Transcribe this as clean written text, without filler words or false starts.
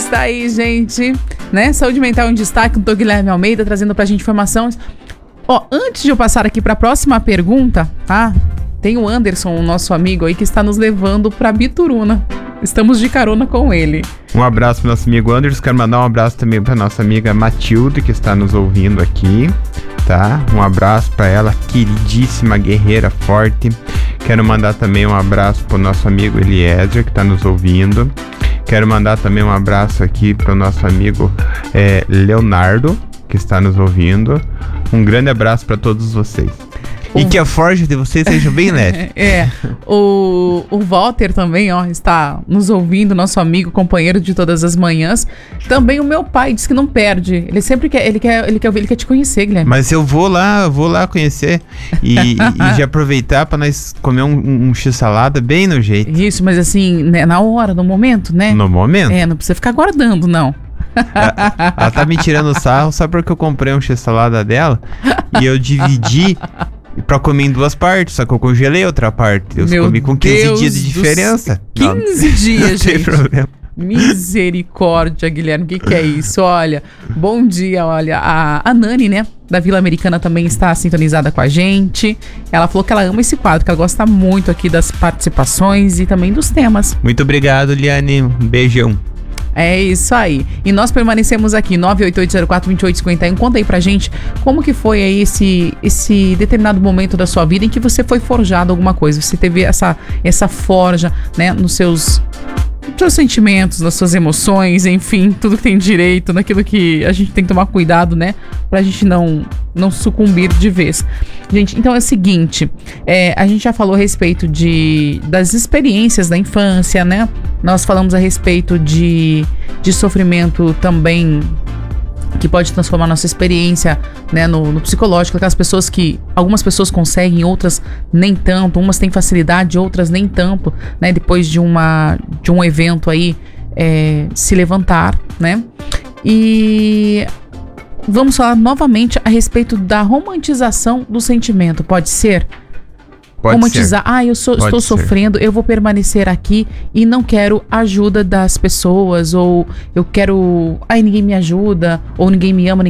Está aí, gente, né? Saúde Mental em Destaque, com o Guilherme Almeida, trazendo pra gente informações. Antes de eu passar aqui pra próxima pergunta, tá? Tem o Anderson, o nosso amigo aí, que está nos levando pra Bituruna. Estamos de carona com ele. Um abraço pro nosso amigo Anderson. Quero mandar um abraço também pra nossa amiga Matilde, que está nos ouvindo aqui, tá? Um abraço pra ela, queridíssima, guerreira, forte. Quero mandar também um abraço pro nosso amigo Eliezer, que está nos ouvindo. Quero mandar também um abraço aqui pro nosso amigo Leonardo, que está nos ouvindo. Um grande abraço para todos vocês. E que a forja de vocês seja bem leve. O Walter também, está nos ouvindo, nosso amigo, companheiro de todas as manhãs. Também o meu pai diz que não perde. Ele sempre quer, ele quer te conhecer, Guilherme. Mas eu vou lá conhecer e já aproveitar para nós comer um x-salada bem no jeito. Isso, mas assim, né, na hora, no momento, né? No momento? Não precisa ficar guardando, não. Ela tá me tirando sarro só porque eu comprei um x-salada dela e eu dividi pra comer em duas partes, só que eu congelei outra parte. Eu comi com 15 dias de diferença. 15 dias, gente. Não tem problema. Misericórdia, Guilherme, o que é isso? Olha, bom dia, olha, a Nani, né, da Vila Americana também está sintonizada com a gente. Ela falou que ela ama esse quadro, que ela gosta muito aqui das participações e também dos temas. Muito obrigado, Liane, um beijão. É isso aí. E nós permanecemos aqui, 988042851. Conta aí pra gente como que foi aí esse determinado momento da sua vida em que você foi forjado alguma coisa. Você teve essa forja, né, nos seus sentimentos, nas suas emoções, enfim, tudo que tem direito, naquilo que a gente tem que tomar cuidado, né, pra gente não sucumbir de vez. Gente, então é o seguinte, a gente já falou a respeito das experiências da infância, né, nós falamos a respeito de sofrimento também, que pode transformar nossa experiência, né, no psicológico. Algumas pessoas conseguem, outras nem tanto, umas têm facilidade, outras nem tanto, né, depois de um evento aí se levantar, né, e vamos falar novamente a respeito da romantização do sentimento, pode ser? Romantizar, estou sofrendo, eu vou permanecer aqui e não quero ajuda das pessoas, ou eu quero, ninguém me ajuda, ou ninguém me ama,